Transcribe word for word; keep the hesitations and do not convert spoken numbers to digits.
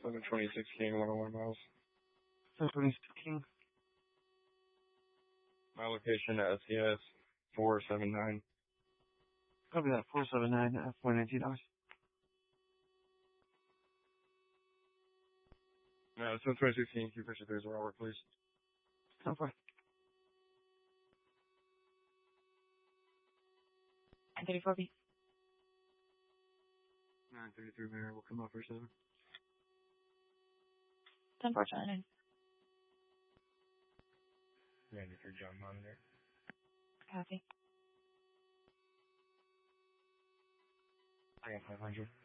seven twenty-six King, one oh one miles. seven twenty-six King. My location at S E S four seven nine. Copy that, four seven nine, uh, four nineteen dollars. No, seven twenty-six King, keep pushing through as well, please. ten four. nine thirty-four B. nine thirty-three Mayor, we'll come up for seven. ten four Charlie nine. ninety-three John Monitor. Copy. I got five hundred.